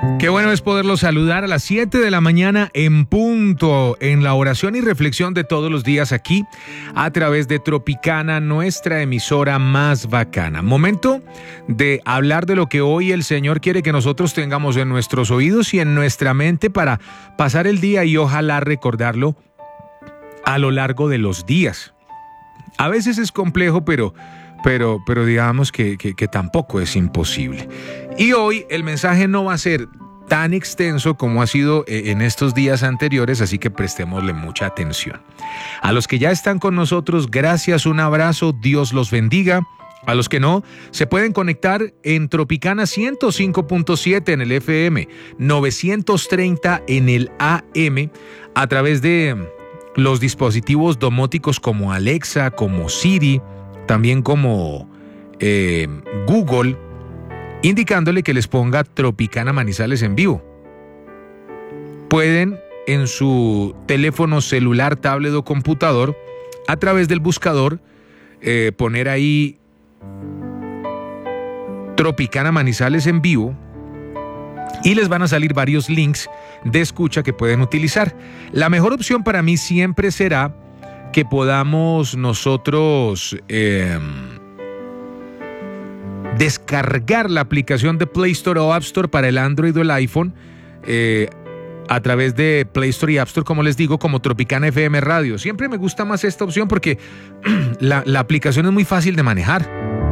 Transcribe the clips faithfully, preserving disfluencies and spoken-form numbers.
Qué bueno es poderlos saludar a las siete de la mañana en punto, en la oración y reflexión de todos los días aquí, a través de Tropicana, nuestra emisora más bacana. Momento de hablar de lo que hoy el Señor quiere que nosotros tengamos en nuestros oídos y en nuestra mente para pasar el día y ojalá recordarlo a lo largo de los días. A veces es complejo, pero... Pero, pero digamos que, que, que tampoco es imposible. Y hoy el mensaje no va a ser tan extenso como ha sido en estos días anteriores, así que prestémosle mucha atención. A los que ya están con nosotros, gracias, un abrazo, Dios los bendiga. A los que no, se pueden conectar en Tropicana ciento cinco punto siete en el F M, novecientos treinta en el A M, a través de los dispositivos domóticos como Alexa, como Siri, también como eh, Google, indicándole que les ponga Tropicana Manizales en vivo. Pueden en su teléfono celular, tablet o computador, a través del buscador, eh, poner ahí Tropicana Manizales en vivo y les van a salir varios links de escucha que pueden utilizar. La mejor opción para mí siempre será que podamos nosotros eh, descargar la aplicación de Play Store o App Store para el Android o el iPhone eh, a través de Play Store y App Store, como les digo, como Tropicana F M Radio. Siempre me gusta más esta opción porque la, la aplicación es muy fácil de manejar.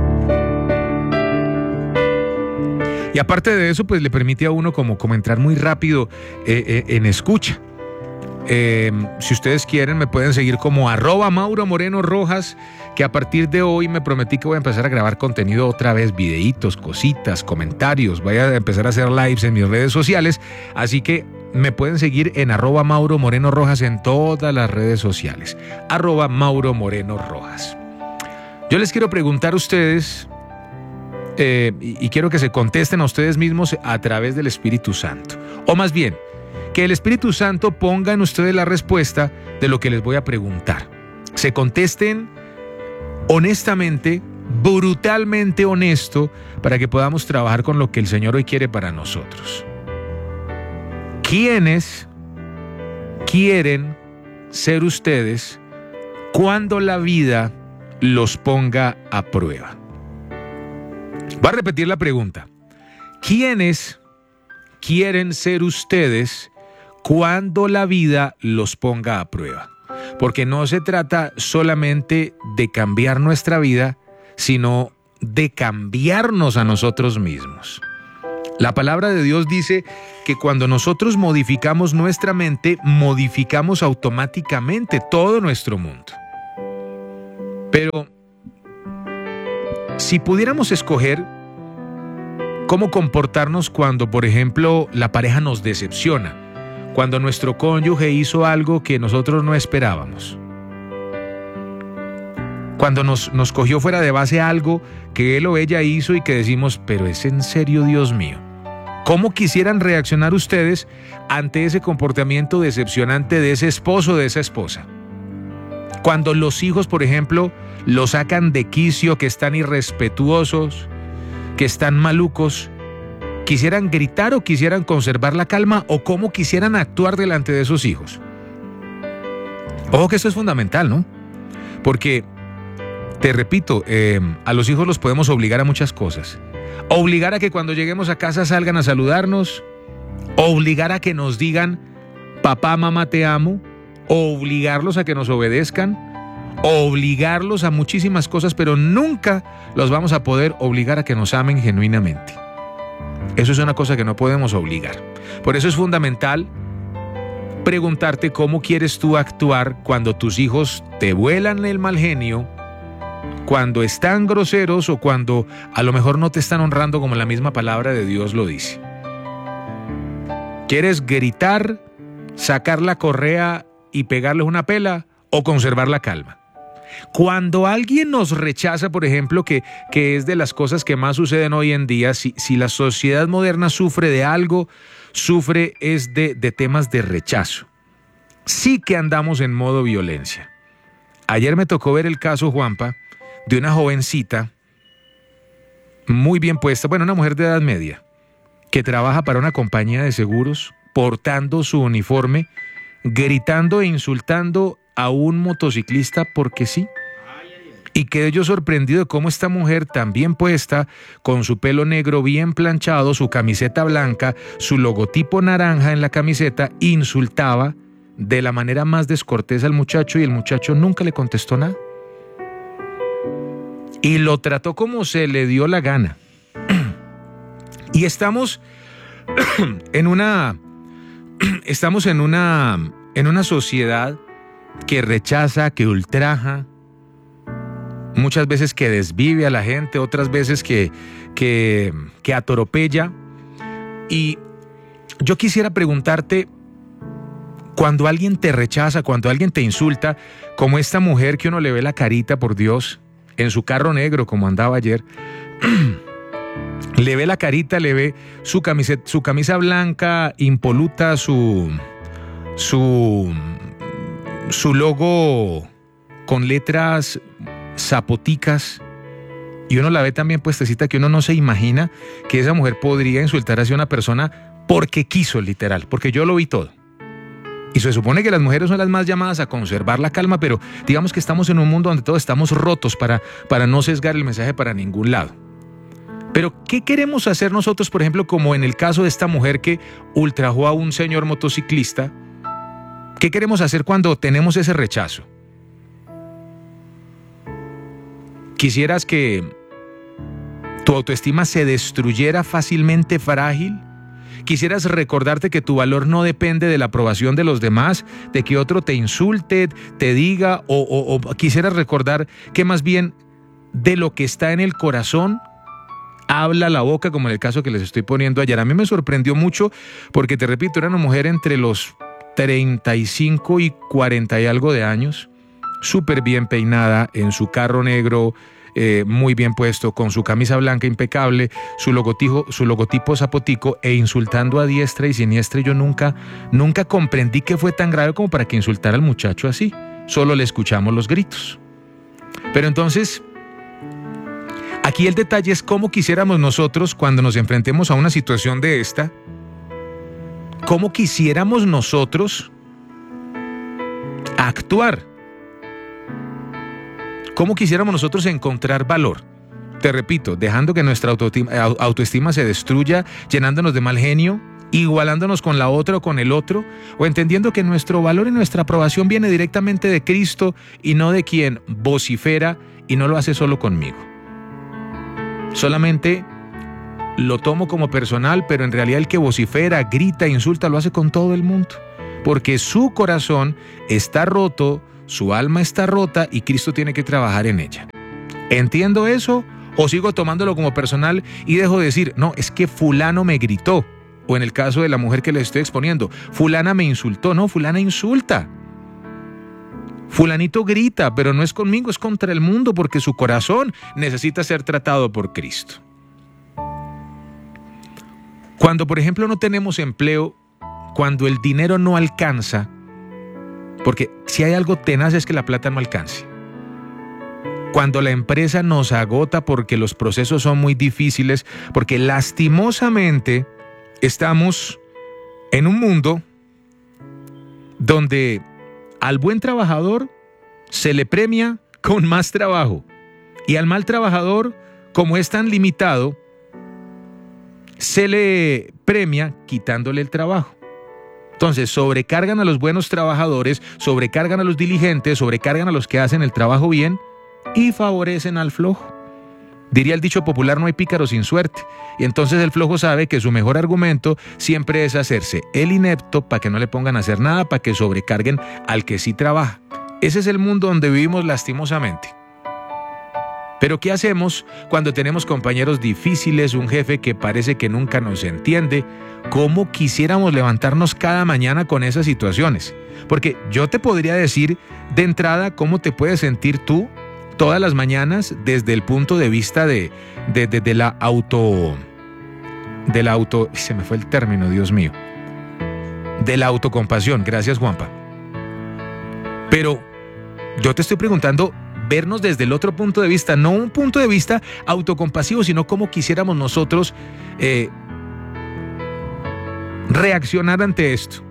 Y aparte de eso, pues le permite a uno como, como entrar muy rápido eh, eh, en escucha. Eh, si ustedes quieren me pueden seguir como arroba Mauro Moreno Rojas, que a partir de hoy me prometí que voy a empezar a grabar contenido otra vez, videitos, cositas, comentarios, voy a empezar a hacer lives en mis redes sociales, así que me pueden seguir en arroba Mauro Moreno Rojas en todas las redes sociales, arroba Mauro Moreno Rojas. Yo les quiero preguntar a ustedes eh, y, y quiero que se contesten a ustedes mismos a través del Espíritu Santo, o más bien que el Espíritu Santo ponga en ustedes la respuesta de lo que les voy a preguntar. Se contesten honestamente, brutalmente honesto, para que podamos trabajar con lo que el Señor hoy quiere para nosotros. ¿Quiénes quieren ser ustedes cuando la vida los ponga a prueba? Voy a repetir la pregunta. ¿Quiénes quieren ser ustedes cuando la vida los ponga a prueba? Porque no se trata solamente de cambiar nuestra vida, sino de cambiarnos a nosotros mismos. La palabra de Dios dice que cuando nosotros modificamos nuestra mente, modificamos automáticamente todo nuestro mundo. Pero si pudiéramos escoger cómo comportarnos cuando, por ejemplo, la pareja nos decepciona, cuando nuestro cónyuge hizo algo que nosotros no esperábamos, cuando nos, nos cogió fuera de base algo que él o ella hizo y que decimos, pero es en serio, Dios mío. ¿Cómo quisieran reaccionar ustedes ante ese comportamiento decepcionante de ese esposo o de esa esposa? Cuando los hijos, por ejemplo, los sacan de quicio, que están irrespetuosos, que están malucos, ¿quisieran gritar o quisieran conservar la calma o cómo quisieran actuar delante de esos hijos? Ojo que esto es fundamental, ¿no? Porque, te repito, eh, a los hijos los podemos obligar a muchas cosas. Obligar a que cuando lleguemos a casa salgan a saludarnos, obligar a que nos digan, papá, mamá, te amo, obligarlos a que nos obedezcan, obligarlos a muchísimas cosas, pero nunca los vamos a poder obligar a que nos amen genuinamente. Eso es una cosa que no podemos obligar. Por eso es fundamental preguntarte cómo quieres tú actuar cuando tus hijos te vuelan el mal genio, cuando están groseros o cuando a lo mejor no te están honrando como la misma palabra de Dios lo dice. ¿Quieres gritar, sacar la correa y pegarles una pela o conservar la calma? Cuando alguien nos rechaza, por ejemplo, que, que es de las cosas que más suceden hoy en día, si, si la sociedad moderna sufre de algo, sufre es de, de temas de rechazo. Sí que andamos en modo violencia. Ayer me tocó ver el caso, Juanpa, de una jovencita muy bien puesta, bueno, una mujer de edad media, que trabaja para una compañía de seguros, portando su uniforme, gritando e insultando a un motociclista porque sí. Y quedé yo sorprendido de cómo esta mujer tan bien puesta, con su pelo negro bien planchado, su camiseta blanca, su logotipo naranja en la camiseta, insultaba de la manera más descortés al muchacho y el muchacho nunca le contestó nada. Y lo trató como se le dio la gana. Y estamos en una estamos en una en una sociedad que rechaza, que ultraja, muchas veces que desvive a la gente, otras veces que, que, que atoropella. Y yo quisiera preguntarte, cuando alguien te rechaza, cuando alguien te insulta, como esta mujer que uno le ve la carita, por Dios, en su carro negro como andaba ayer, le ve la carita, le ve su camiseta, su camisa blanca impoluta, su, su, su logo con letras zapoticas, y uno la ve también puestecita, que uno no se imagina que esa mujer podría insultar hacia una persona porque quiso, literal, porque yo lo vi todo. Y se supone que las mujeres son las más llamadas a conservar la calma, pero digamos que estamos en un mundo donde todos estamos rotos para, para no sesgar el mensaje para ningún lado. Pero ¿qué queremos hacer nosotros, por ejemplo, como en el caso de esta mujer que ultrajó a un señor motociclista? ¿Qué queremos hacer cuando tenemos ese rechazo? ¿Quisieras que tu autoestima se destruyera fácilmente frágil? ¿Quisieras recordarte que tu valor no depende de la aprobación de los demás, de que otro te insulte, te diga, o, o, o quisieras recordar que más bien de lo que está en el corazón habla la boca, como en el caso que les estoy poniendo ayer? A mí me sorprendió mucho porque, te repito, era una mujer entre los treinta y cinco y cuarenta y algo de años, súper bien peinada, en su carro negro, eh, muy bien puesto, con su camisa blanca impecable, su logotipo, su logotipo zapotico, e insultando a diestra y siniestra. Yo nunca, nunca comprendí que fue tan grave como para que insultara al muchacho así. Solo le escuchamos los gritos. Pero entonces, aquí el detalle es cómo quisiéramos nosotros, cuando nos enfrentemos a una situación de esta, cómo quisiéramos nosotros actuar. ¿Cómo quisiéramos nosotros encontrar valor? Te repito, dejando que nuestra autoestima, autoestima se destruya, llenándonos de mal genio, igualándonos con la otra o con el otro, o entendiendo que nuestro valor y nuestra aprobación viene directamente de Cristo y no de quien vocifera y no lo hace solo conmigo. Solamente lo tomo como personal, pero en realidad el que vocifera, grita, insulta, lo hace con todo el mundo, porque su corazón está roto, su alma está rota y Cristo tiene que trabajar en ella. ¿Entiendo eso o sigo tomándolo como personal y dejo de decir, no, es que fulano me gritó? O en el caso de la mujer que les estoy exponiendo, fulana me insultó. No, fulana insulta. Fulanito grita, pero no es conmigo, es contra el mundo, porque su corazón necesita ser tratado por Cristo. Cuando, por ejemplo, no tenemos empleo, cuando el dinero no alcanza, porque si hay algo tenaz es que la plata no alcance. Cuando la empresa nos agota porque los procesos son muy difíciles, porque lastimosamente estamos en un mundo donde al buen trabajador se le premia con más trabajo y al mal trabajador, como es tan limitado, se le premia quitándole el trabajo. Entonces, sobrecargan a los buenos trabajadores, sobrecargan a los diligentes, sobrecargan a los que hacen el trabajo bien y favorecen al flojo. Diría el dicho popular, no hay pícaro sin suerte. Y entonces el flojo sabe que su mejor argumento siempre es hacerse el inepto para que no le pongan a hacer nada, para que sobrecarguen al que sí trabaja. Ese es el mundo donde vivimos lastimosamente. Pero ¿qué hacemos cuando tenemos compañeros difíciles, un jefe que parece que nunca nos entiende? ¿Cómo quisiéramos levantarnos cada mañana con esas situaciones? Porque yo te podría decir de entrada cómo te puedes sentir tú todas las mañanas desde el punto de vista de, de, de, de la auto... De la auto... Se me fue el término, Dios mío. De la autocompasión. Gracias, Juanpa. Pero yo te estoy preguntando, vernos desde el otro punto de vista, no un punto de vista autocompasivo, sino cómo quisiéramos nosotros eh, reaccionar ante esto?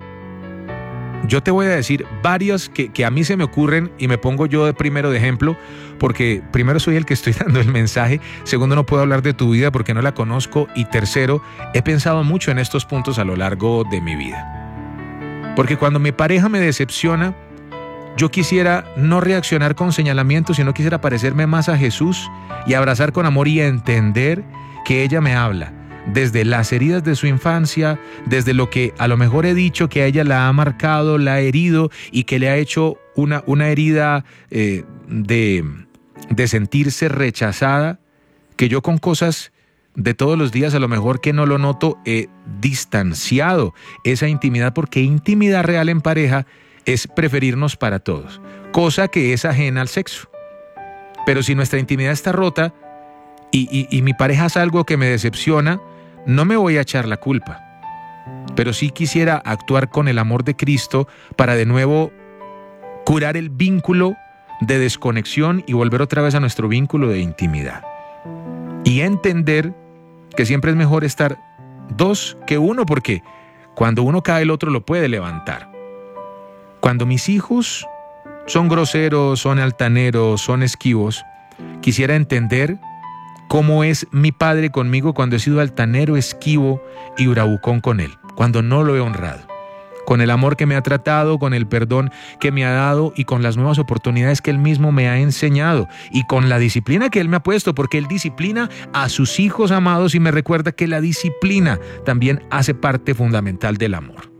Yo te voy a decir varias que, que a mí se me ocurren y me pongo yo de primero de ejemplo, porque primero soy el que estoy dando el mensaje, segundo no puedo hablar de tu vida porque no la conozco y tercero he pensado mucho en estos puntos a lo largo de mi vida. Porque cuando mi pareja me decepciona, yo quisiera no reaccionar con señalamientos, sino quisiera parecerme más a Jesús y abrazar con amor y entender que ella me habla desde las heridas de su infancia, desde lo que a lo mejor he dicho que a ella la ha marcado, la ha herido y que le ha hecho una, una herida eh, de, de sentirse rechazada, que yo con cosas de todos los días a lo mejor que no lo noto he distanciado esa intimidad, porque intimidad real en pareja es preferirnos para todos, cosa que es ajena al sexo. Pero si nuestra intimidad está rota y, y, y mi pareja hace algo que me decepciona, no me voy a echar la culpa, pero sí quisiera actuar con el amor de Cristo para de nuevo curar el vínculo de desconexión y volver otra vez a nuestro vínculo de intimidad. Y entender que siempre es mejor estar dos que uno, porque cuando uno cae el otro lo puede levantar. Cuando mis hijos son groseros, son altaneros, son esquivos, quisiera entender cómo es mi padre conmigo cuando he sido altanero, esquivo y bravucón con él, cuando no lo he honrado, con el amor que me ha tratado, con el perdón que me ha dado y con las nuevas oportunidades que él mismo me ha enseñado y con la disciplina que él me ha puesto, porque él disciplina a sus hijos amados y me recuerda que la disciplina también hace parte fundamental del amor.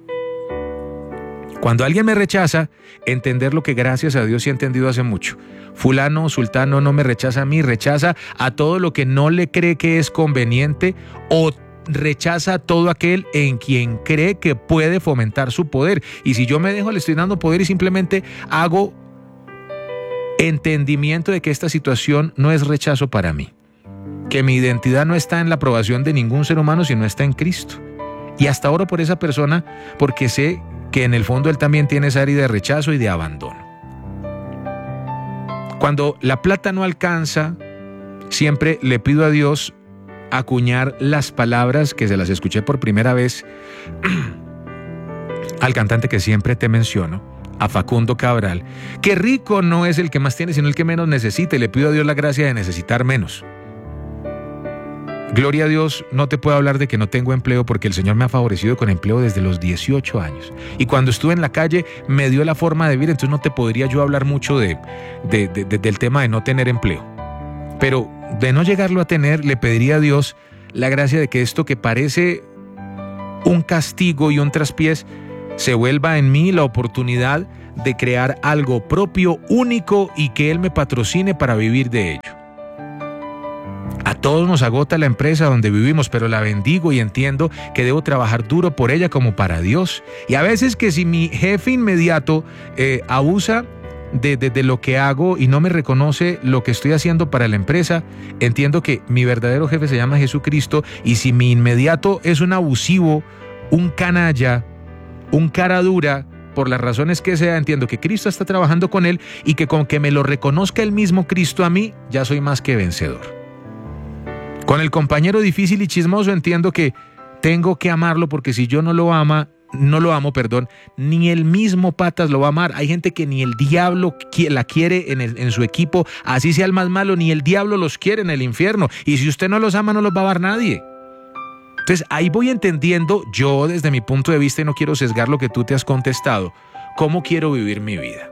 Cuando alguien me rechaza, entender lo que gracias a Dios he entendido hace mucho. Fulano, sultano no me rechaza a mí, rechaza a todo lo que no le cree que es conveniente o rechaza a todo aquel en quien cree que puede fomentar su poder. Y si yo me dejo, le estoy dando poder y simplemente hago entendimiento de que esta situación no es rechazo para mí, que mi identidad no está en la aprobación de ningún ser humano, sino está en Cristo. Y hasta oro por esa persona porque sé que en el fondo él también tiene esa herida de rechazo y de abandono. Cuando la plata no alcanza, siempre le pido a Dios acuñar las palabras que se las escuché por primera vez al cantante que siempre te menciono, a Facundo Cabral, que rico no es el que más tiene, sino el que menos necesita, y le pido a Dios la gracia de necesitar menos. Gloria a Dios, no te puedo hablar de que no tengo empleo porque el Señor me ha favorecido con empleo desde los dieciocho años. Y cuando estuve en la calle me dio la forma de vivir, entonces no te podría yo hablar mucho de, de, de, de, del tema de no tener empleo. Pero de no llegarlo a tener, le pediría a Dios la gracia de que esto que parece un castigo y un traspiés se vuelva en mí la oportunidad de crear algo propio, único, y que Él me patrocine para vivir de ello. A todos nos agota la empresa donde vivimos, pero la bendigo y entiendo que debo trabajar duro por ella como para Dios. Y a veces que si mi jefe inmediato eh, abusa de, de, de lo que hago y no me reconoce lo que estoy haciendo para la empresa, entiendo que mi verdadero jefe se llama Jesucristo, y si mi inmediato es un abusivo, un canalla, un cara dura, por las razones que sea, entiendo que Cristo está trabajando con él y que con que me lo reconozca el mismo Cristo a mí, ya soy más que vencedor. Con el compañero difícil y chismoso entiendo que tengo que amarlo, porque si yo no lo ama, no lo amo, perdón, ni el mismo patas lo va a amar. Hay gente que ni el diablo la quiere en, el, en su equipo, así sea el más malo, ni el diablo los quiere en el infierno. Y si usted no los ama, no los va a amar nadie. Entonces ahí voy entendiendo yo desde mi punto de vista, y no quiero sesgar lo que tú te has contestado, cómo quiero vivir mi vida.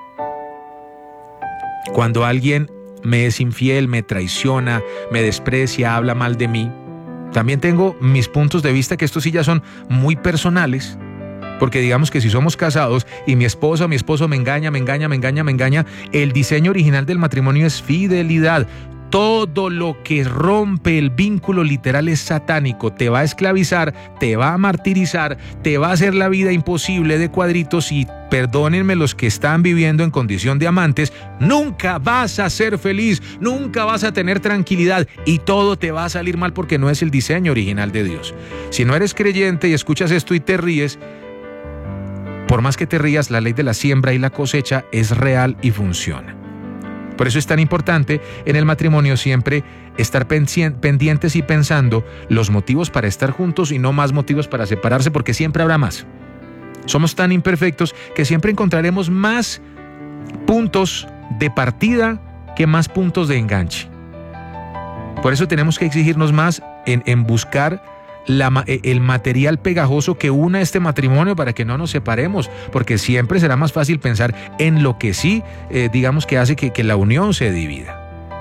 Cuando alguien me es infiel, me traiciona, me desprecia, habla mal de mí, también tengo mis puntos de vista, que estos sí ya son muy personales, porque digamos que si somos casados y mi esposa o mi esposo me engaña, me engaña, me engaña, me engaña, el diseño original del matrimonio es fidelidad. Todo lo que rompe el vínculo literal es satánico, te va a esclavizar, te va a martirizar, te va a hacer la vida imposible de cuadritos, y perdónenme los que están viviendo en condición de amantes, nunca vas a ser feliz, nunca vas a tener tranquilidad y todo te va a salir mal porque no es el diseño original de Dios. Si no eres creyente y escuchas esto y te ríes, por más que te rías, la ley de la siembra y la cosecha es real y funciona. Por eso es tan importante en el matrimonio siempre estar pendientes y pensando los motivos para estar juntos y no más motivos para separarse, porque siempre habrá más. Somos tan imperfectos que siempre encontraremos más puntos de partida que más puntos de enganche. Por eso tenemos que exigirnos más en, en buscar la, el material pegajoso que una este matrimonio para que no nos separemos, porque siempre será más fácil pensar en lo que sí, eh, digamos que hace que, que la unión se divida.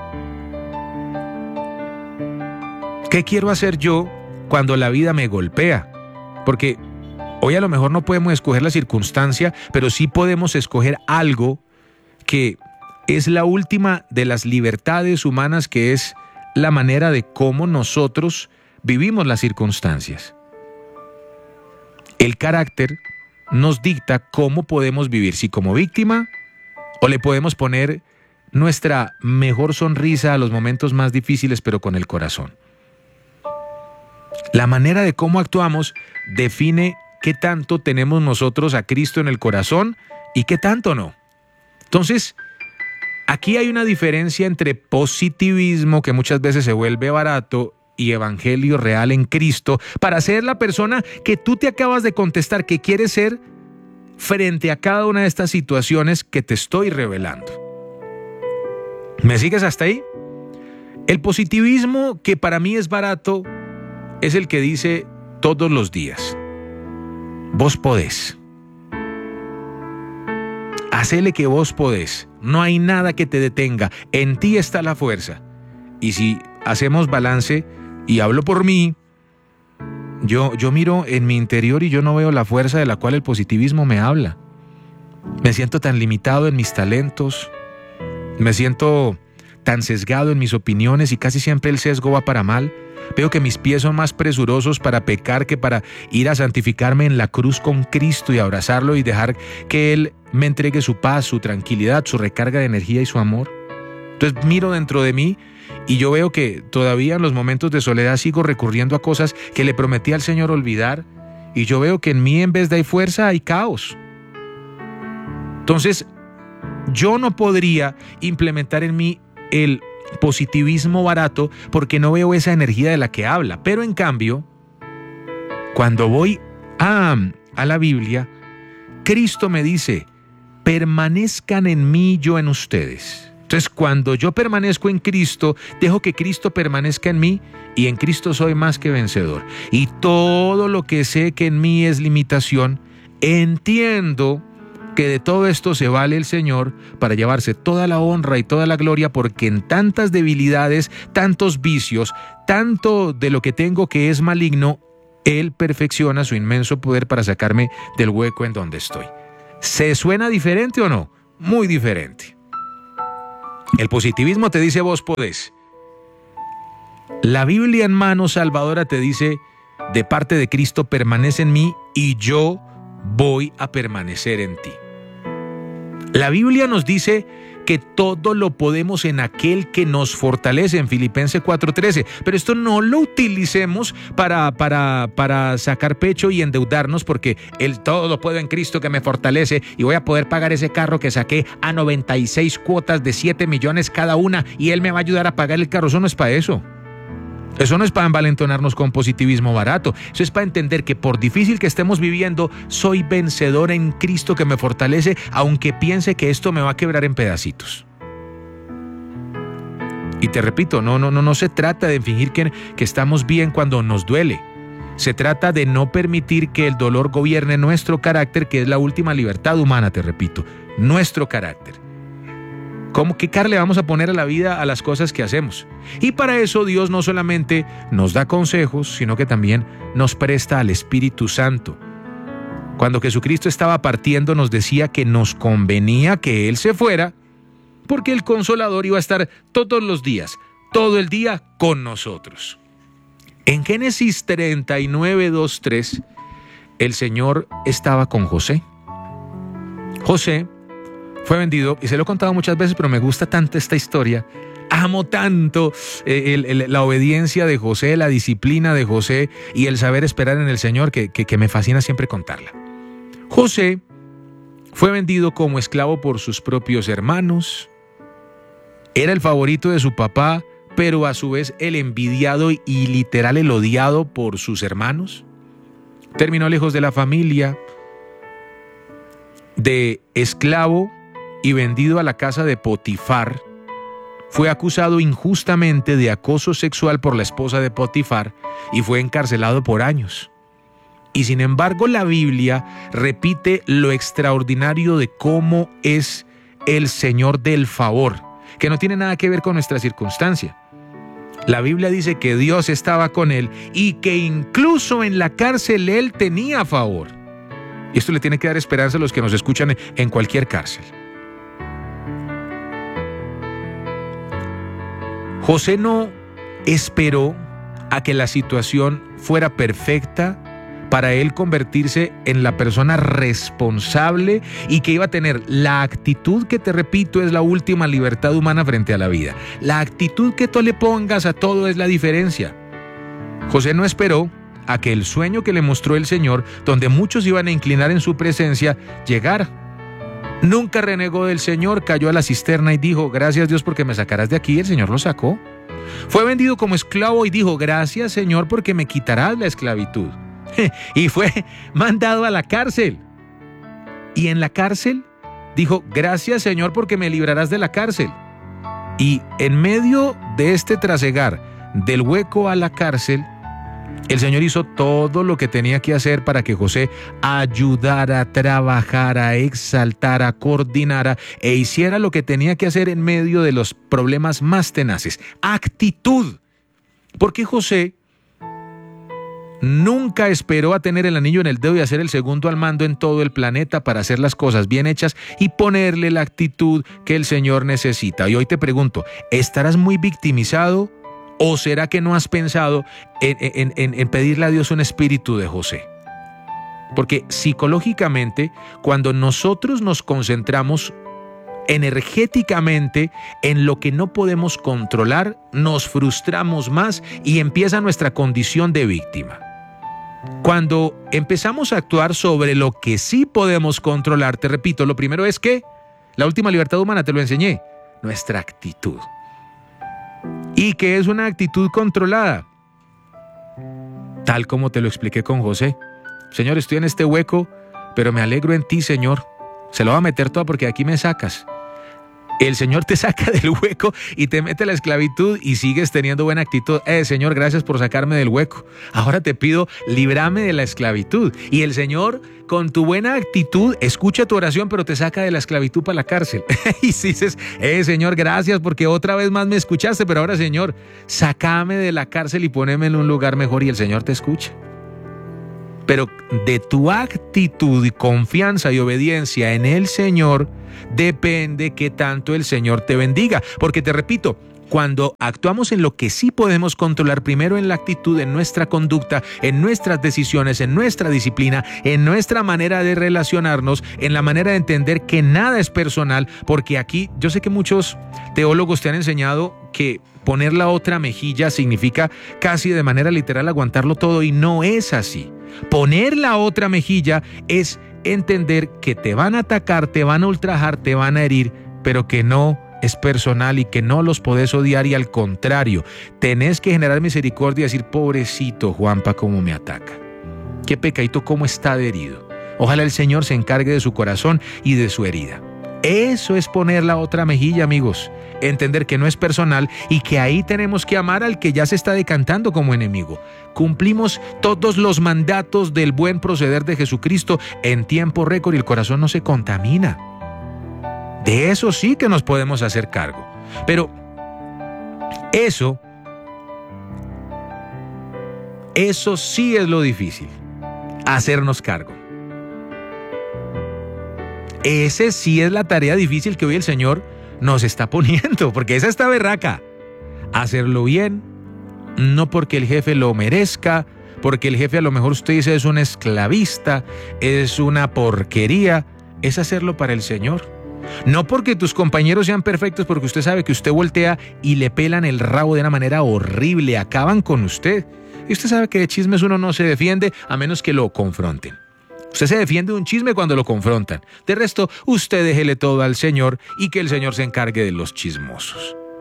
¿Qué quiero hacer yo cuando la vida me golpea? Porque hoy a lo mejor no podemos escoger la circunstancia, pero sí podemos escoger algo que es la última de las libertades humanas, que es la manera de cómo nosotros vivimos las circunstancias. El carácter nos dicta cómo podemos vivir, si como víctima o le podemos poner nuestra mejor sonrisa a los momentos más difíciles, pero con el corazón. La manera de cómo actuamos define qué tanto tenemos nosotros a Cristo en el corazón y qué tanto no. Entonces, aquí hay una diferencia entre positivismo, que muchas veces se vuelve barato, y evangelio real en Cristo, para ser la persona que tú te acabas de contestar que quieres ser frente a cada una de estas situaciones que te estoy revelando. ¿Me sigues hasta ahí? El positivismo, que para mí es barato, es el que dice todos los días: vos podés. Hacele que vos podés. No hay nada que te detenga. En ti está la fuerza. Y si hacemos balance, y hablo por mí, yo, yo miro en mi interior y yo no veo la fuerza de la cual el positivismo me habla. Me siento tan limitado en mis talentos. Me siento tan sesgado en mis opiniones, y casi siempre el sesgo va para mal. Veo que mis pies son más presurosos para pecar que para ir a santificarme en la cruz con Cristo y abrazarlo y dejar que Él me entregue su paz, su tranquilidad, su recarga de energía y su amor. Entonces miro dentro de mí y yo veo que todavía en los momentos de soledad sigo recurriendo a cosas que le prometí al Señor olvidar, y yo veo que en mí, en vez de hay fuerza, hay caos. Entonces yo no podría implementar en mí el positivismo barato porque no veo esa energía de la que habla. Pero en cambio, cuando voy a, a la Biblia, Cristo me dice: permanezcan en mí, yo en ustedes. Entonces, cuando yo permanezco en Cristo, dejo que Cristo permanezca en mí, y en Cristo soy más que vencedor. Y todo lo que sé que en mí es limitación, entiendo que de todo esto se vale el Señor para llevarse toda la honra y toda la gloria, porque en tantas debilidades, tantos vicios, tanto de lo que tengo que es maligno, Él perfecciona su inmenso poder para sacarme del hueco en donde estoy. ¿Se suena diferente o no? Muy diferente. El positivismo te dice vos podés. La Biblia en mano salvadora te dice: de parte de Cristo permanece en mí y yo voy a permanecer en ti. La Biblia nos dice que todo lo podemos en aquel que nos fortalece, en Filipenses cuatro trece, pero esto no lo utilicemos para, para, para sacar pecho y endeudarnos, porque el todo lo puedo en Cristo que me fortalece, y voy a poder pagar ese carro que saqué a noventa y seis cuotas de siete millones cada una, y Él me va a ayudar a pagar el carro. Eso no es para eso. Eso no es para envalentonarnos con positivismo barato. Eso es para entender que por difícil que estemos viviendo, soy vencedor en Cristo que me fortalece, aunque piense que esto me va a quebrar en pedacitos. Y te repito, no, no, no, no se trata de fingir que, que estamos bien cuando nos duele. Se trata de no permitir que el dolor gobierne nuestro carácter, que es la última libertad humana, te repito, nuestro carácter. ¿Cómo, qué cara le vamos a poner a la vida, a las cosas que hacemos? Y para eso Dios no solamente nos da consejos, sino que también nos presta al Espíritu Santo. Cuando Jesucristo estaba partiendo, nos decía que nos convenía que Él se fuera, porque el Consolador iba a estar todos los días, todo el día con nosotros. En Génesis treinta y nueve, dos, tres, el Señor estaba con José. José fue vendido, y se lo he contado muchas veces, pero me gusta tanto esta historia. Amo tanto eh, el, el, la obediencia de José, la disciplina de José y el saber esperar en el Señor, que, que, que me fascina siempre contarla. José fue vendido como esclavo por sus propios hermanos. Era el favorito de su papá, pero a su vez el envidiado y literal el odiado por sus hermanos. Terminó lejos de la familia, de esclavo y vendido a la casa de Potifar. Fue acusado injustamente de acoso sexual por la esposa de Potifar y fue encarcelado por años. Y sin embargo, la Biblia repite lo extraordinario de cómo es el Señor del favor, que no tiene nada que ver con nuestra circunstancia. La Biblia dice que Dios estaba con él y que incluso en la cárcel él tenía favor. Y esto le tiene que dar esperanza a los que nos escuchan en cualquier cárcel. José no esperó a que la situación fuera perfecta para él convertirse en la persona responsable y que iba a tener la actitud que, te repito, es la última libertad humana frente a la vida. La actitud que tú le pongas a todo es la diferencia. José no esperó a que el sueño que le mostró el Señor, donde muchos iban a inclinar en su presencia, llegara. Nunca renegó del Señor, cayó a la cisterna y dijo: gracias Dios porque me sacarás de aquí. El Señor lo sacó. Fue vendido como esclavo y dijo: gracias Señor porque me quitarás la esclavitud. Y fue mandado a la cárcel. Y en la cárcel dijo: gracias Señor porque me librarás de la cárcel. Y en medio de este trasegar del hueco a la cárcel, el Señor hizo todo lo que tenía que hacer para que José ayudara, trabajara, exaltara, coordinara e hiciera lo que tenía que hacer en medio de los problemas más tenaces. Actitud. Porque José nunca esperó a tener el anillo en el dedo y a ser el segundo al mando en todo el planeta para hacer las cosas bien hechas y ponerle la actitud que el Señor necesita. Y hoy te pregunto, ¿estarás muy victimizado o será que no has pensado en, en, en, en pedirle a Dios un espíritu de José? Porque psicológicamente, cuando nosotros nos concentramos energéticamente en lo que no podemos controlar, nos frustramos más y empieza nuestra condición de víctima. Cuando empezamos a actuar sobre lo que sí podemos controlar, te repito, lo primero es que la última libertad humana, te lo enseñé, nuestra actitud. ¿Y qué es una actitud controlada? Tal como te lo expliqué con José. Señor, estoy en este hueco, pero me alegro en ti, Señor. Se lo voy a meter todo porque de aquí me sacas. El Señor te saca del hueco y te mete a la esclavitud y sigues teniendo buena actitud. Eh, Señor, gracias por sacarme del hueco. Ahora te pido, líbrame de la esclavitud. Y el Señor, con tu buena actitud, escucha tu oración, pero te saca de la esclavitud para la cárcel. Y dices, eh, Señor, gracias porque otra vez más me escuchaste, pero ahora, Señor, sácame de la cárcel y poneme en un lugar mejor, y el Señor te escucha. Pero de tu actitud y confianza y obediencia en el Señor depende que tanto el Señor te bendiga. Porque te repito, cuando actuamos en lo que sí podemos controlar, primero en la actitud, en nuestra conducta, en nuestras decisiones, en nuestra disciplina, en nuestra manera de relacionarnos, en la manera de entender que nada es personal, porque aquí yo sé que muchos teólogos te han enseñado que poner la otra mejilla significa casi de manera literal aguantarlo todo, y no es así. Poner la otra mejilla es entender que te van a atacar, te van a ultrajar, te van a herir, pero que no es personal y que no los podés odiar, y al contrario, tenés que generar misericordia y decir: pobrecito Juanpa, cómo me ataca, qué pecadito, cómo está de herido. Ojalá el Señor se encargue de su corazón y de su herida. Eso es poner la otra mejilla, amigos. Entender que no es personal y que ahí tenemos que amar al que ya se está decantando como enemigo. Cumplimos todos los mandatos del buen proceder de Jesucristo en tiempo récord y el corazón no se contamina. De eso sí que nos podemos hacer cargo. Pero eso, eso sí es lo difícil, hacernos cargo. Ese sí es la tarea difícil que hoy el Señor nos está poniendo, porque esa está berraca. Hacerlo bien, no porque el jefe lo merezca, porque el jefe a lo mejor usted dice es un esclavista, es una porquería, es hacerlo para el Señor. No porque tus compañeros sean perfectos, porque usted sabe que usted voltea y le pelan el rabo de una manera horrible, acaban con usted. Y usted sabe que de chismes uno no se defiende a menos que lo confronten. Usted se defiende de un chisme cuando lo confrontan. De resto, usted déjele todo al Señor y que el Señor se encargue de los chismosos.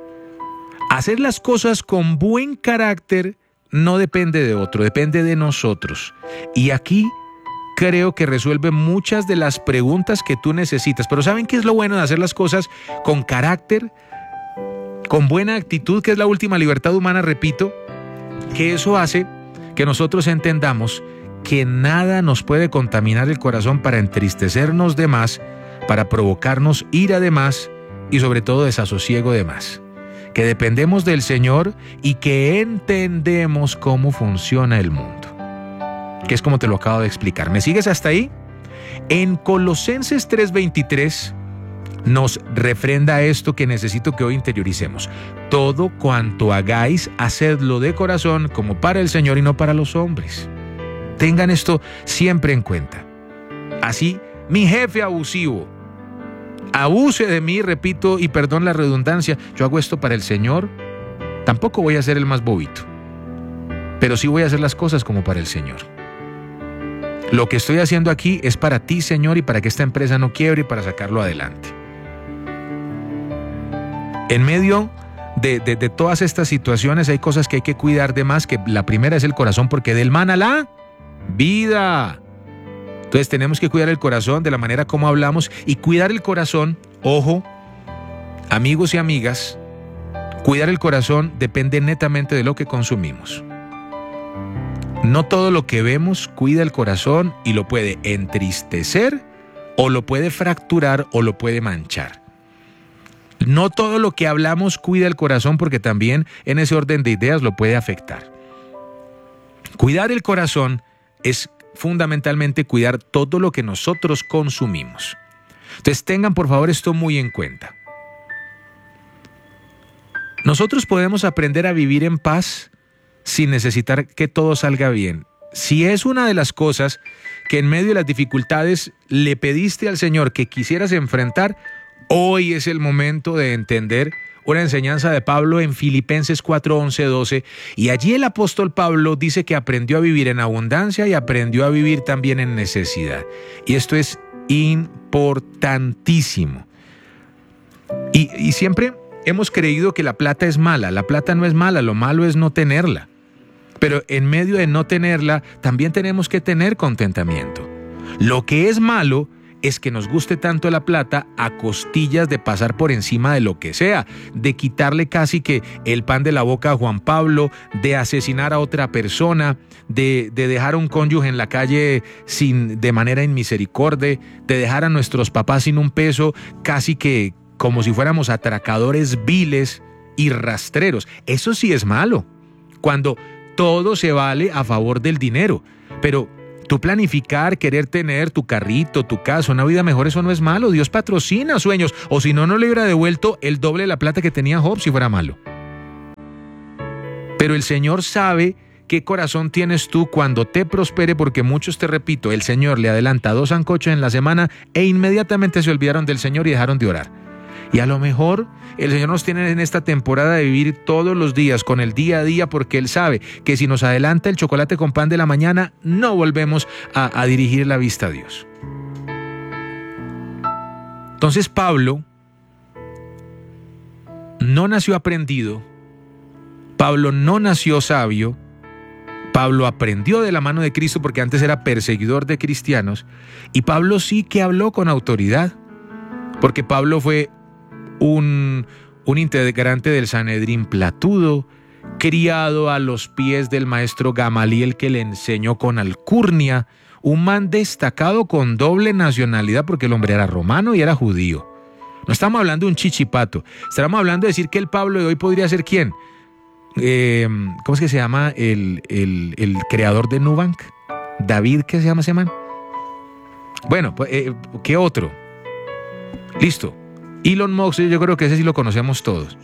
Hacer las cosas con buen carácter no depende de otro, depende de nosotros. Y aquí creo que resuelve muchas de las preguntas que tú necesitas. Pero ¿saben qué es lo bueno de hacer las cosas con carácter, con buena actitud, que es la última libertad humana, repito? Que eso hace que nosotros entendamos que nada nos puede contaminar el corazón para entristecernos de más, para provocarnos ira de más y sobre todo desasosiego de más. Que dependemos del Señor y que entendemos cómo funciona el mundo, que es como te lo acabo de explicar. ¿Me sigues hasta ahí? En Colosenses tres veintitrés nos refrenda esto que necesito que hoy interioricemos. Todo cuanto hagáis, hacedlo de corazón como para el Señor y no para los hombres. Tengan esto siempre en cuenta. Así, mi jefe abusivo abuse de mí, repito, y perdón la redundancia, yo hago esto para el Señor, tampoco voy a ser el más bobito, pero sí voy a hacer las cosas como para el Señor. Lo que estoy haciendo aquí es para ti, Señor, y para que esta empresa no quiebre y para sacarlo adelante. En medio de, de, de todas estas situaciones hay cosas que hay que cuidar de más, que la primera es el corazón, porque del mana la vida. Entonces tenemos que cuidar el corazón de la manera como hablamos, y cuidar el corazón, ojo, amigos y amigas, cuidar el corazón depende netamente de lo que consumimos. No todo lo que vemos cuida el corazón y lo puede entristecer, o lo puede fracturar, o lo puede manchar. No todo lo que hablamos cuida el corazón, porque también en ese orden de ideas lo puede afectar. Cuidar el corazón es fundamentalmente cuidar todo lo que nosotros consumimos. Entonces tengan por favor esto muy en cuenta. Nosotros podemos aprender a vivir en paz sin necesitar que todo salga bien. Si es una de las cosas que en medio de las dificultades le pediste al Señor que quisieras enfrentar, hoy es el momento de entender una enseñanza de Pablo en Filipenses cuatro, once, doce, y allí el apóstol Pablo dice que aprendió a vivir en abundancia y aprendió a vivir también en necesidad. Y esto es importantísimo. Y, y siempre hemos creído que la plata es mala. La plata no es mala, lo malo es no tenerla. Pero en medio de no tenerla, también tenemos que tener contentamiento. Lo que es malo es que nos guste tanto la plata a costillas de pasar por encima de lo que sea, de quitarle casi que el pan de la boca a Juan Pablo, de asesinar a otra persona, de, de dejar a un cónyuge en la calle sin, de manera inmisericordia, de dejar a nuestros papás sin un peso, casi que como si fuéramos atracadores viles y rastreros. Eso sí es malo, cuando todo se vale a favor del dinero, pero tú planificar, querer tener tu carrito, tu casa, una vida mejor, eso no es malo. Dios patrocina sueños, o si no, no le hubiera devuelto el doble de la plata que tenía Job si fuera malo. Pero el Señor sabe qué corazón tienes tú cuando te prospere, porque muchos, te repito, el Señor le adelanta dos sancochos en la semana e inmediatamente se olvidaron del Señor y dejaron de orar. Y a lo mejor el Señor nos tiene en esta temporada de vivir todos los días con el día a día, porque Él sabe que si nos adelanta el chocolate con pan de la mañana, no volvemos a, a dirigir la vista a Dios. Entonces Pablo no nació aprendido, Pablo no nació sabio, Pablo aprendió de la mano de Cristo porque antes era perseguidor de cristianos, y Pablo sí que habló con autoridad, porque Pablo fue Un, un integrante del Sanedrín platudo, criado a los pies del maestro Gamaliel, que le enseñó con alcurnia, un man destacado con doble nacionalidad, porque el hombre era romano y era judío. No estamos hablando de un chichipato, estamos hablando de decir que el Pablo de hoy podría ser ¿quién? Eh, ¿Cómo es que se llama el, el, el creador de Nubank? David, ¿qué se llama ese man? Bueno, pues, eh, ¿qué otro? Listo. Elon Musk, yo creo que ese sí lo conocemos todos.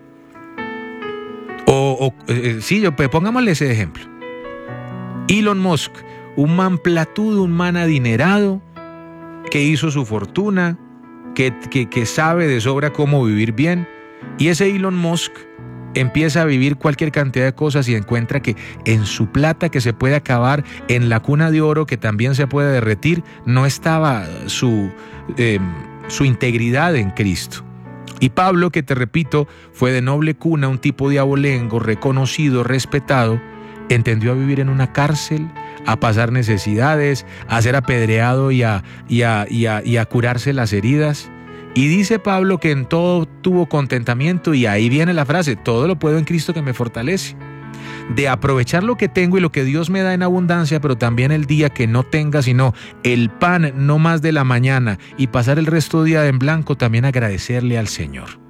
O, o eh, sí, yo, pues, pongámosle ese ejemplo. Elon Musk, un man platudo, un man adinerado, que hizo su fortuna, que, que, que sabe de sobra cómo vivir bien. Y ese Elon Musk empieza a vivir cualquier cantidad de cosas y encuentra que en su plata, que se puede acabar, en la cuna de oro, que también se puede derretir, no estaba su... Eh, su integridad en Cristo. Y Pablo, que te repito, fue de noble cuna, un tipo de abolengo, reconocido, respetado, entendió a vivir en una cárcel, a pasar necesidades, a ser apedreado y a, y a, y a, y a curarse las heridas. Y dice Pablo que en todo tuvo contentamiento, y ahí viene la frase: todo lo puedo en Cristo que me fortalece. De aprovechar lo que tengo y lo que Dios me da en abundancia, pero también el día que no tenga sino el pan no más de la mañana y pasar el resto del día en blanco, también agradecerle al Señor.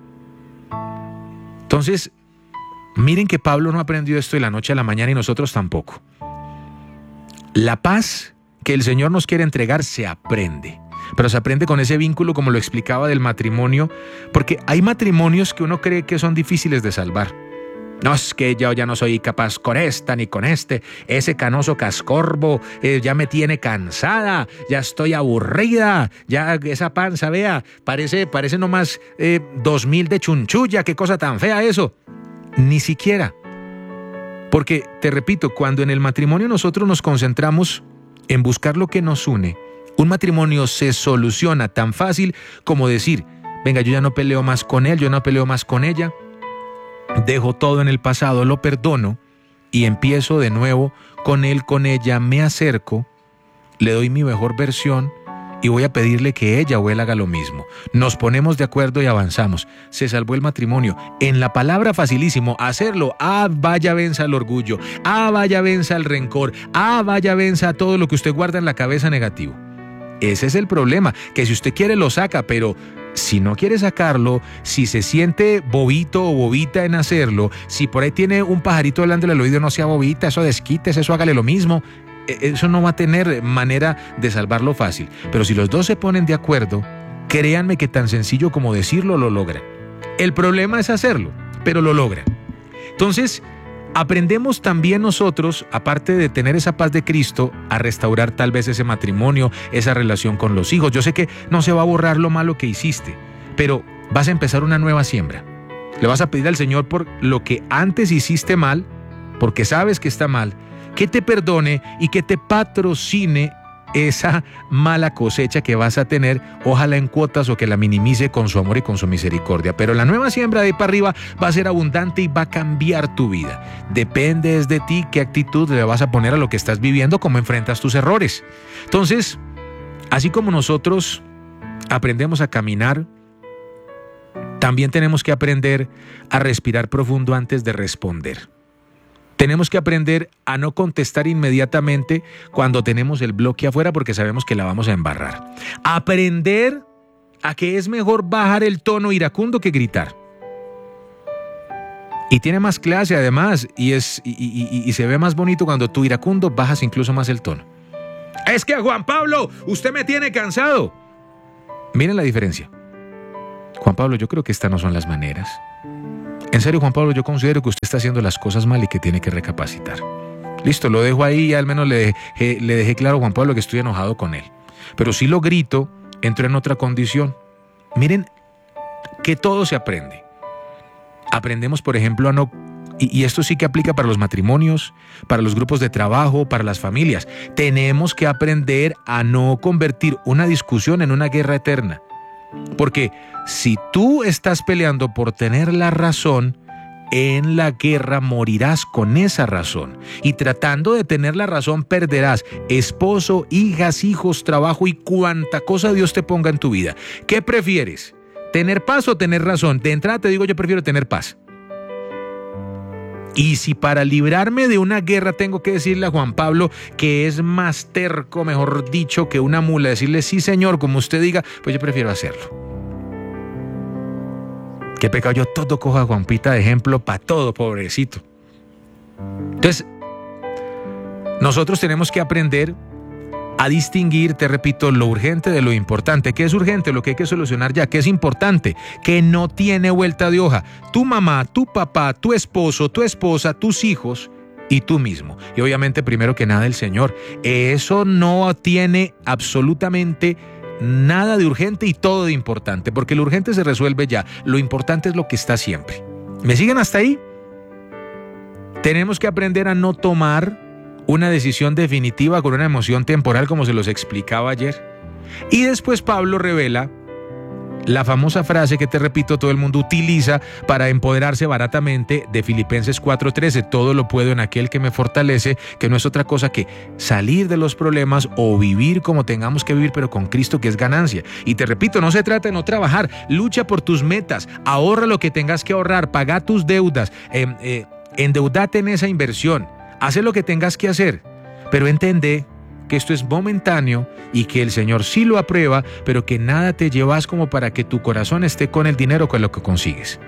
Entonces, miren que Pablo no aprendió esto de la noche a la mañana, y nosotros tampoco. La paz que el Señor nos quiere entregar se aprende, pero se aprende con ese vínculo, como lo explicaba, del matrimonio, porque hay matrimonios que uno cree que son difíciles de salvar. No, es que yo ya no soy capaz con esta ni con este, ese canoso cascorbo eh, ya me tiene cansada, ya estoy aburrida, ya esa panza, vea, parece, parece nomás eh, dos mil de chunchulla, qué cosa tan fea eso. Ni siquiera. Porque, te repito, cuando en el matrimonio nosotros nos concentramos en buscar lo que nos une, un matrimonio se soluciona tan fácil como decir: venga, yo ya no peleo más con él, yo no peleo más con ella, dejo todo en el pasado, lo perdono y empiezo de nuevo con él, con ella, me acerco, le doy mi mejor versión y voy a pedirle que ella o él haga lo mismo. Nos ponemos de acuerdo y avanzamos. Se salvó el matrimonio. En la palabra facilísimo, hacerlo. Ah, vaya venza el orgullo. Ah, vaya venza el rencor. Ah, vaya venza todo lo que usted guarda en la cabeza negativo. Ese es el problema, que si usted quiere lo saca, pero si no quiere sacarlo, si se siente bobito o bobita en hacerlo, si por ahí tiene un pajarito hablándole al oído, no sea bobita, eso desquites, eso hágale lo mismo. Eso no va a tener manera de salvarlo fácil. Pero si los dos se ponen de acuerdo, créanme que tan sencillo como decirlo lo logran. El problema es hacerlo, pero lo logran. Entonces, aprendemos también nosotros, aparte de tener esa paz de Cristo, a restaurar tal vez ese matrimonio, esa relación con los hijos. Yo sé que no se va a borrar lo malo que hiciste, pero vas a empezar una nueva siembra. Le vas a pedir al Señor por lo que antes hiciste mal, porque sabes que está mal, que te perdone y que te patrocine esa mala cosecha que vas a tener, ojalá en cuotas, o que la minimice con su amor y con su misericordia. Pero la nueva siembra de ahí para arriba va a ser abundante y va a cambiar tu vida. Depende de ti qué actitud le vas a poner a lo que estás viviendo, cómo enfrentas tus errores. Entonces, así como nosotros aprendemos a caminar, también tenemos que aprender a respirar profundo antes de responder. Tenemos que aprender a no contestar inmediatamente cuando tenemos el bloque afuera, porque sabemos que la vamos a embarrar. Aprender a que es mejor bajar el tono iracundo que gritar. Y tiene más clase además, y, es, y, y, y se ve más bonito cuando tú iracundo bajas incluso más el tono. Es que Juan Pablo, usted me tiene cansado. Miren la diferencia. Juan Pablo, yo creo que estas no son las maneras. En serio, Juan Pablo, yo considero que usted está haciendo las cosas mal y que tiene que recapacitar. Listo, lo dejo ahí y al menos le dejé, le dejé claro a Juan Pablo que estoy enojado con él. Pero si lo grito, entro en otra condición. Miren que todo se aprende. Aprendemos, por ejemplo, a no... Y, y esto sí que aplica para los matrimonios, para los grupos de trabajo, para las familias. Tenemos que aprender a no convertir una discusión en una guerra eterna. Porque si tú estás peleando por tener la razón, en la guerra morirás con esa razón. Y tratando de tener la razón perderás esposo, hijas, hijos, trabajo y cuanta cosa Dios te ponga en tu vida. ¿Qué prefieres? ¿Tener paz o tener razón? De entrada te digo, yo prefiero tener paz. Y si para librarme de una guerra tengo que decirle a Juan Pablo que es más terco, mejor dicho, que una mula, decirle sí señor, como usted diga, pues yo prefiero hacerlo. Qué pecado, yo todo cojo a Juanpita de ejemplo para todo, pobrecito. Entonces, nosotros tenemos que aprender a distinguir, te repito, lo urgente de lo importante. ¿Qué es urgente? Lo que hay que solucionar ya. ¿Qué es importante? Que no tiene vuelta de hoja. Tu mamá, tu papá, tu esposo, tu esposa, tus hijos y tú mismo. Y obviamente, primero que nada, el Señor. Eso no tiene absolutamente nada de urgente y todo de importante, porque lo urgente se resuelve ya. Lo importante es lo que está siempre. ¿Me siguen hasta ahí? Tenemos que aprender a no tomar una decisión definitiva con una emoción temporal, como se los explicaba ayer. Y después Pablo revela La famosa frase que te repito, todo el mundo utiliza para empoderarse baratamente de Filipenses cuatro trece, todo lo puedo en aquel que me fortalece, que no es otra cosa que salir de los problemas o vivir como tengamos que vivir, pero con Cristo, que es ganancia. Y te repito, no se trata de no trabajar, lucha por tus metas, ahorra lo que tengas que ahorrar, paga tus deudas, eh, eh, endeudate en esa inversión, haz lo que tengas que hacer, pero entende que esto es momentáneo y que el Señor sí lo aprueba, pero que nada te llevas como para que tu corazón esté con el dinero, con lo que consigues.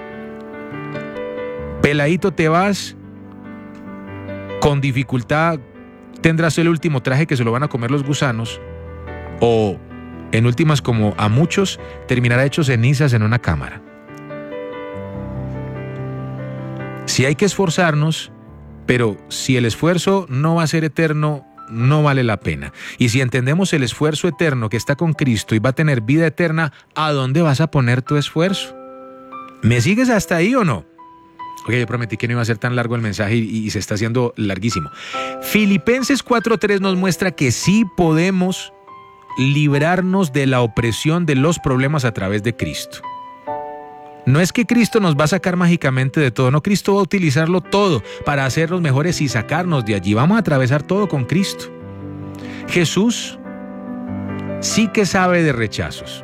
Peladito te vas, con dificultad tendrás el último traje que se lo van a comer los gusanos, o en últimas, como a muchos, terminará hecho cenizas en una cámara. Si hay que esforzarnos, pero si el esfuerzo no va a ser eterno, no vale la pena. Y si entendemos el esfuerzo eterno que está con Cristo y va a tener vida eterna, ¿a dónde vas a poner tu esfuerzo? ¿Me sigues hasta ahí o no? Ok, yo prometí que no iba a ser tan largo el mensaje y, y se está haciendo larguísimo. Filipenses cuatro tres nos muestra que sí podemos librarnos de la opresión de los problemas a través de Cristo. No es que Cristo nos va a sacar mágicamente de todo, no, Cristo va a utilizarlo todo para hacernos mejores y sacarnos de allí. Vamos a atravesar todo con Cristo. Jesús sí que sabe de rechazos.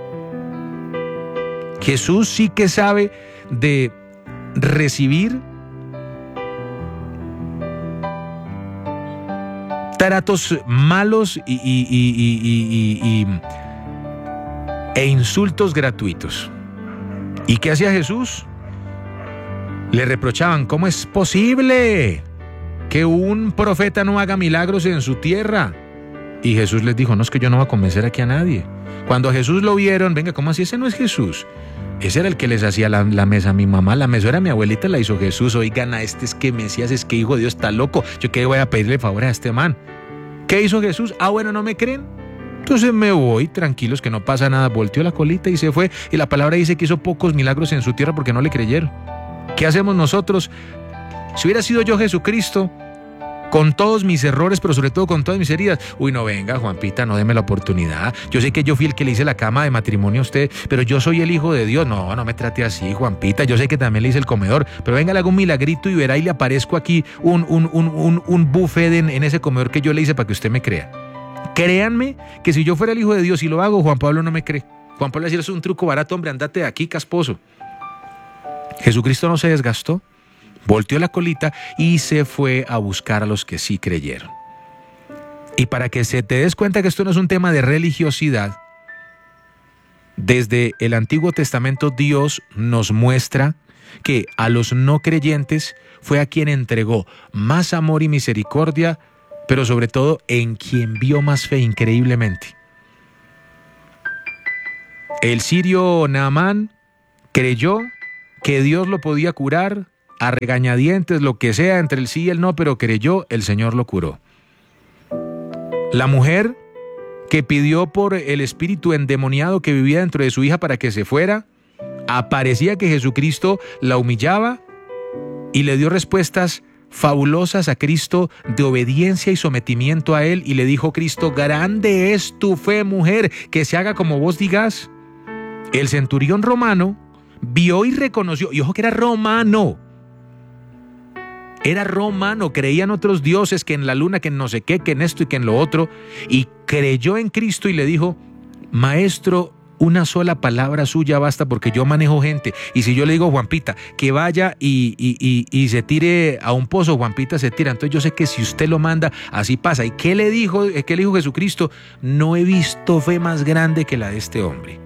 Jesús sí que sabe de recibir tratos malos y, y, y, y, y, y, e insultos gratuitos. ¿Y qué hacía Jesús? Le reprochaban, ¿cómo es posible que un profeta no haga milagros en su tierra? Y Jesús les dijo, no, es que yo no voy a convencer aquí a nadie. Cuando a Jesús lo vieron, venga, ¿cómo así? Ese no es Jesús. Ese era el que les hacía la, la mesa a mi mamá. La mesora mi abuelita la hizo Jesús. Oigan, a este es que Mesías, es que hijo de Dios, está loco. Yo qué voy a pedirle favor a este man. ¿Qué hizo Jesús? Ah, bueno, ¿no me creen? Entonces me voy, tranquilos, que no pasa nada. Volteó la colita y se fue. Y la palabra dice que hizo pocos milagros en su tierra porque no le creyeron. ¿Qué hacemos nosotros? Si hubiera sido yo Jesucristo, con todos mis errores, pero sobre todo con todas mis heridas, uy, no, venga, Juanpita, no deme la oportunidad. Yo sé que yo fui el que le hice la cama de matrimonio a usted, pero yo soy el hijo de Dios. No, no me trate así, Juanpita. Yo sé que también le hice el comedor, pero venga, le hago un milagrito y verá y le aparezco aquí un, un, un, un, un buffet en, en ese comedor que yo le hice para que usted me crea. Créanme que si yo fuera el hijo de Dios y lo hago, Juan Pablo no me cree. Juan Pablo decía, es un truco barato, hombre, andate de aquí, casposo. Jesucristo no se desgastó, volteó la colita y se fue a buscar a los que sí creyeron. Y para que se te des cuenta que esto no es un tema de religiosidad, desde el Antiguo Testamento Dios nos muestra que a los no creyentes fue a quien entregó más amor y misericordia, pero sobre todo en quien vio más fe increíblemente. El sirio Naamán creyó que Dios lo podía curar a regañadientes, lo que sea, entre el sí y el no, pero creyó, el Señor lo curó. La mujer que pidió por el espíritu endemoniado que vivía dentro de su hija para que se fuera, aparecía que Jesucristo la humillaba y le dio respuestas fabulosas a Cristo de obediencia y sometimiento a Él, y le dijo Cristo, grande es tu fe, mujer, que se haga como vos digas. El centurión romano vio y reconoció, y ojo que era romano, era romano, creían otros dioses, que en la luna, que en no sé qué, que en esto y que en lo otro, y creyó en Cristo y le dijo, maestro, una sola palabra suya basta porque yo manejo gente, y si yo le digo Juanpita que vaya y, y, y, y se tire a un pozo, Juanpita se tira. Entonces yo sé que si usted lo manda, así pasa. ¿Y qué le dijo, qué le dijo Jesucristo? No he visto fe más grande que la de este hombre.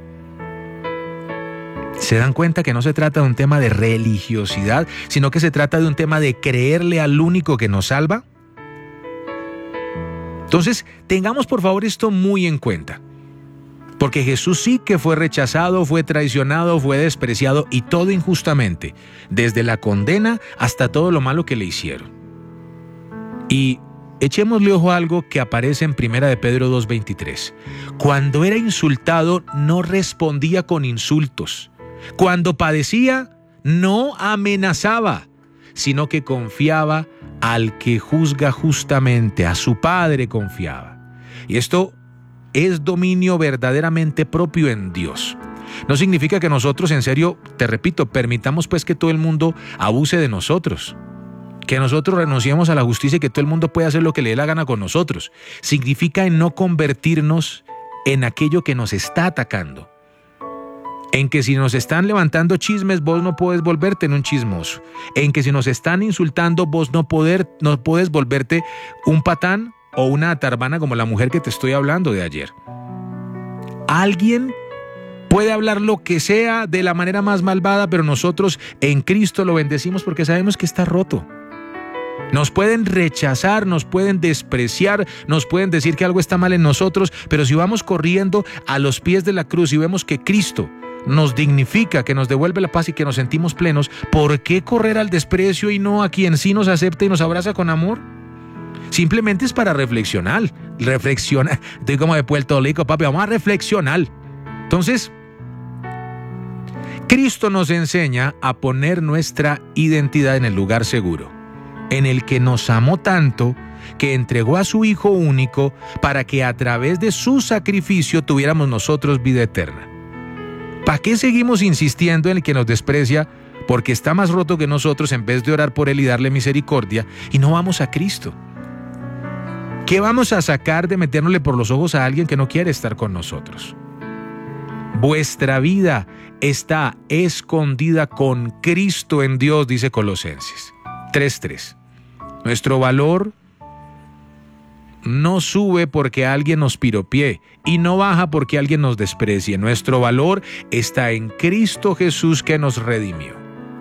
¿Se dan cuenta que no se trata de un tema de religiosidad, sino que se trata de un tema de creerle al único que nos salva? Entonces, tengamos por favor esto muy en cuenta. Porque Jesús sí que fue rechazado, fue traicionado, fue despreciado, y todo injustamente, desde la condena hasta todo lo malo que le hicieron. Y echémosle ojo a algo que aparece en Primera de Pedro dos veintitrés. Cuando era insultado, no respondía con insultos. Cuando padecía, no amenazaba, sino que confiaba al que juzga justamente, a su Padre confiaba. Y esto es dominio verdaderamente propio en Dios. No significa que nosotros, en serio, te repito, permitamos pues que todo el mundo abuse de nosotros. Que nosotros renunciemos a la justicia y que todo el mundo pueda hacer lo que le dé la gana con nosotros. Significa en no convertirnos en aquello que nos está atacando. En que si nos están levantando chismes, vos no puedes volverte en un chismoso. En que si nos están insultando, vos no, poder, no puedes volverte un patán o una tarbana como la mujer que te estoy hablando de ayer. Alguien puede hablar lo que sea de la manera más malvada, pero nosotros en Cristo lo bendecimos porque sabemos que está roto. Nos pueden rechazar, nos pueden despreciar, nos pueden decir que algo está mal en nosotros, pero si vamos corriendo a los pies de la cruz y vemos que Cristo nos dignifica, que nos devuelve la paz y que nos sentimos plenos, ¿por qué correr al desprecio y no a quien sí nos acepta y nos abraza con amor? Simplemente es para reflexionar, reflexionar, estoy como de Puerto Rico, papi, vamos a reflexionar. Entonces, Cristo nos enseña a poner nuestra identidad en el lugar seguro, en el que nos amó tanto que entregó a su Hijo único para que a través de su sacrificio tuviéramos nosotros vida eterna. ¿Para qué seguimos insistiendo en el que nos desprecia porque está más roto que nosotros en vez de orar por él y darle misericordia y no vamos a Cristo? ¿Qué vamos a sacar de metérnosle por los ojos a alguien que no quiere estar con nosotros? Vuestra vida está escondida con Cristo en Dios, dice Colosenses tres tres. Nuestro valor no sube porque alguien nos piropie y no baja porque alguien nos desprecie. Nuestro valor está en Cristo Jesús que nos redimió.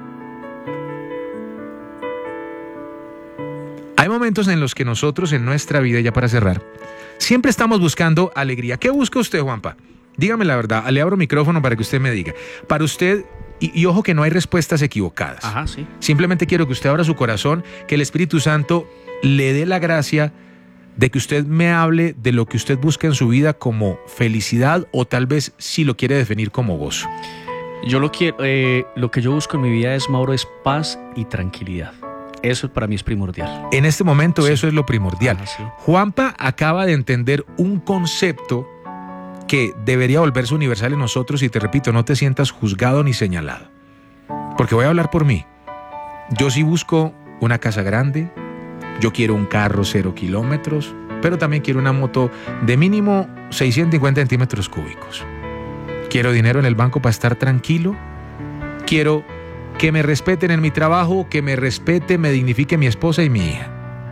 Hay momentos en los que nosotros en nuestra vida, ya para cerrar, siempre estamos buscando alegría. ¿Qué busca usted, Juanpa? Dígame la verdad, le abro micrófono para que usted me diga. Para usted, y, y ojo que no hay respuestas equivocadas. Ajá, sí. Simplemente quiero que usted abra su corazón, que el Espíritu Santo le dé la gracia de que usted me hable de lo que usted busca en su vida como felicidad o tal vez si lo quiere definir como gozo. Yo lo quiero, eh, lo que yo busco en mi vida es, Mauro, es paz y tranquilidad. Eso para mí es primordial. En este momento sí. Eso es lo primordial. Ah, sí. Juanpa acaba de entender un concepto que debería volverse universal en nosotros y te repito, no te sientas juzgado ni señalado. Porque voy a hablar por mí. Yo sí busco una casa grande, yo quiero un carro cero kilómetros, pero también quiero una moto de mínimo seiscientos cincuenta centímetros cúbicos. Quiero dinero en el banco para estar tranquilo. Quiero que me respeten en mi trabajo, que me respete, me dignifique mi esposa y mi hija.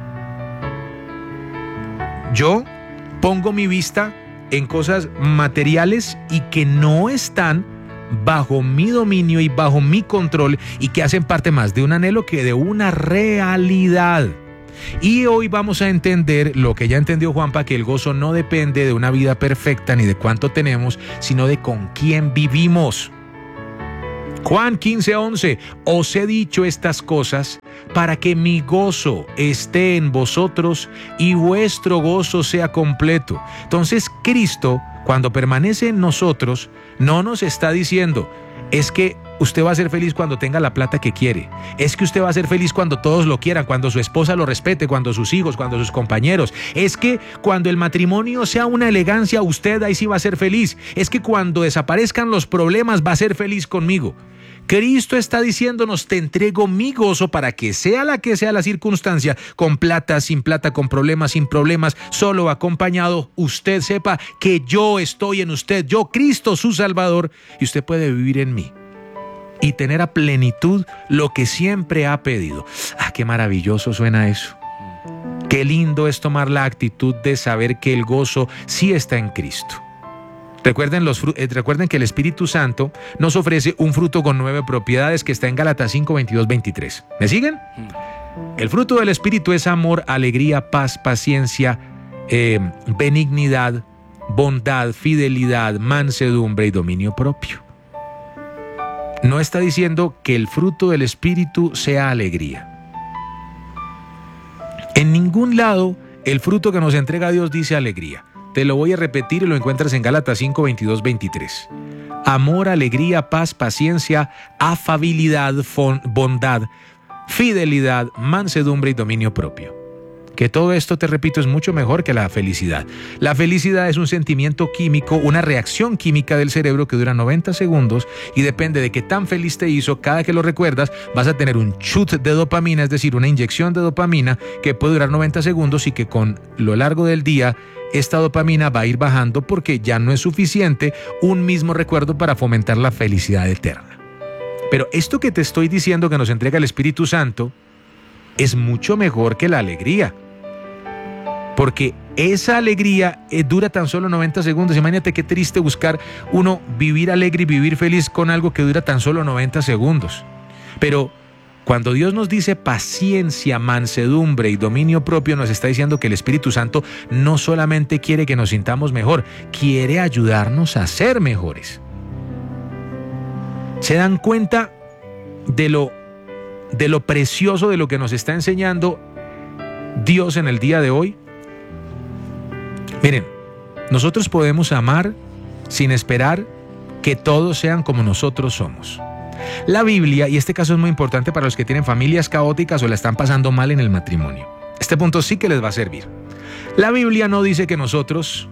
Yo pongo mi vista en cosas materiales y que no están bajo mi dominio y bajo mi control y que hacen parte más de un anhelo que de una realidad. Y hoy vamos a entender lo que ya entendió Juanpa, que el gozo no depende de una vida perfecta ni de cuánto tenemos, sino de con quién vivimos. Juan quince once, os he dicho estas cosas para que mi gozo esté en vosotros y vuestro gozo sea completo. Entonces Cristo, cuando permanece en nosotros, no nos está diciendo, es que usted va a ser feliz cuando tenga la plata que quiere. Es que usted va a ser feliz cuando todos lo quieran, cuando su esposa lo respete, cuando sus hijos, cuando sus compañeros. Es que cuando el matrimonio sea una elegancia, usted ahí sí va a ser feliz. Es que cuando desaparezcan los problemas, va a ser feliz conmigo. Cristo está diciéndonos, te entrego mi gozo para que sea la que sea la circunstancia, con plata, sin plata, con problemas, sin problemas, solo acompañado, usted sepa que yo estoy en usted, yo Cristo su Salvador, y usted puede vivir en mí y tener a plenitud lo que siempre ha pedido. Ah, qué maravilloso suena eso. Qué lindo es tomar la actitud de saber que el gozo sí está en Cristo. Recuerden, los, eh, recuerden que el Espíritu Santo nos ofrece un fruto con nueve propiedades que está en Gálatas cinco, veintidós, veintitrés. ¿Me siguen? El fruto del Espíritu es amor, alegría, paz, paciencia, eh, benignidad, bondad, fidelidad, mansedumbre y dominio propio. No está diciendo que el fruto del Espíritu sea alegría. En ningún lado el fruto que nos entrega Dios dice alegría. Te lo voy a repetir y lo encuentras en Gálatas cinco, veintidós, veintitrés. Amor, alegría, paz, paciencia, afabilidad, bondad, fidelidad, mansedumbre y dominio propio. que todo esto, te repito, es mucho mejor que la felicidad. La felicidad es un sentimiento químico, una reacción química del cerebro que dura noventa segundos y depende de qué tan feliz te hizo. Cada que lo recuerdas vas a tener un chut de dopamina, es decir, una inyección de dopamina que puede durar noventa segundos y que con lo largo del día esta dopamina va a ir bajando porque ya no es suficiente un mismo recuerdo para fomentar la felicidad eterna. Pero esto que te estoy diciendo que nos entrega el Espíritu Santo es mucho mejor que la alegría. Porque esa alegría eh, dura tan solo noventa segundos. Imagínate qué triste buscar uno vivir alegre y vivir feliz con algo que dura tan solo noventa segundos. Pero cuando Dios nos dice paciencia, mansedumbre y dominio propio, nos está diciendo que el Espíritu Santo no solamente quiere que nos sintamos mejor, quiere ayudarnos a ser mejores. ¿Se dan cuenta de lo, de lo precioso de lo que nos está enseñando Dios en el día de hoy? Miren, nosotros podemos amar sin esperar que todos sean como nosotros somos. La Biblia, y este caso es muy importante para los que tienen familias caóticas o la están pasando mal en el matrimonio. Este punto sí que les va a servir. La Biblia no dice que nosotros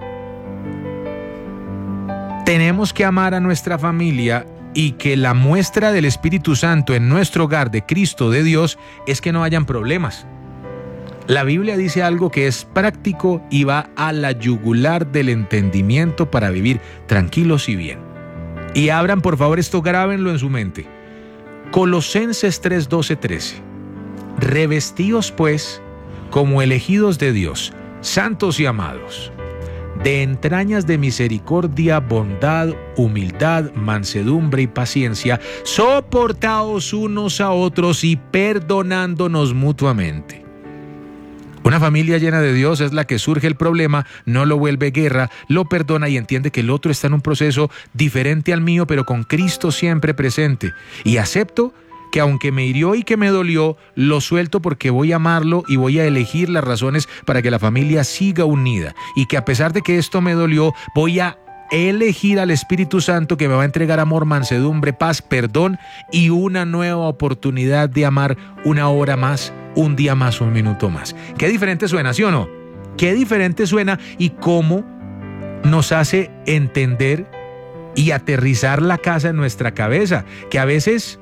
tenemos que amar a nuestra familia y que la muestra del Espíritu Santo en nuestro hogar de Cristo, de Dios, es que no hayan problemas. La Biblia dice algo que es práctico y va a la yugular del entendimiento para vivir tranquilos y bien. Y abran, por favor, esto, grábenlo en su mente. Colosenses tres, doce, trece. Revestíos, pues, como elegidos de Dios, santos y amados, de entrañas de misericordia, bondad, humildad, mansedumbre y paciencia, soportaos unos a otros y perdonándonos mutuamente. Una familia llena de Dios es la que surge el problema, no lo vuelve guerra, lo perdona y entiende que el otro está en un proceso diferente al mío, pero con Cristo siempre presente. Y acepto que aunque me hirió y que me dolió, lo suelto porque voy a amarlo y voy a elegir las razones para que la familia siga unida. Y que a pesar de que esto me dolió, voy a elegir al Espíritu Santo que me va a entregar amor, mansedumbre, paz, perdón y una nueva oportunidad de amar una hora más, un día más, un minuto más. Qué diferente suena, ¿sí o no? Qué diferente suena y cómo nos hace entender y aterrizar la casa en nuestra cabeza, que a veces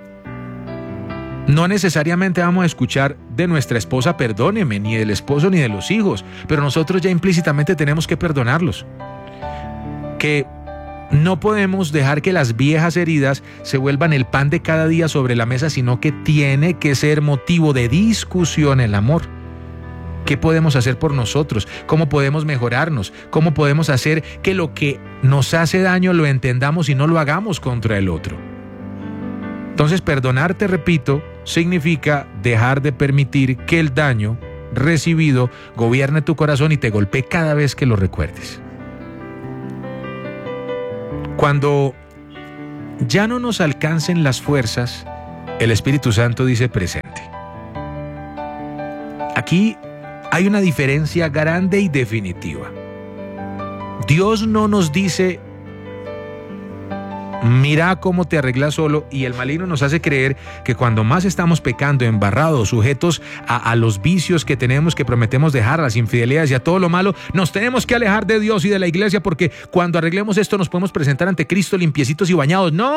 no necesariamente vamos a escuchar de nuestra esposa perdóneme, ni del esposo ni de los hijos, pero nosotros ya implícitamente tenemos que perdonarlos. Que no podemos dejar que las viejas heridas se vuelvan el pan de cada día sobre la mesa, sino que tiene que ser motivo de discusión el amor. ¿Qué podemos hacer por nosotros? ¿Cómo podemos mejorarnos? ¿Cómo podemos hacer que lo que nos hace daño lo entendamos y no lo hagamos contra el otro? Entonces, perdonar, te repito, significa dejar de permitir que el daño recibido gobierne tu corazón y te golpee cada vez que lo recuerdes. Cuando ya no nos alcancen las fuerzas, el Espíritu Santo dice presente. Aquí hay una diferencia grande y definitiva. Dios no nos dice, mira cómo te arreglas solo, y el maligno nos hace creer que cuando más estamos pecando, embarrados, sujetos a, a los vicios que tenemos, que prometemos dejar, a las infidelidades y a todo lo malo, nos tenemos que alejar de Dios y de la iglesia porque cuando arreglemos esto nos podemos presentar ante Cristo limpiecitos y bañados. ¡No!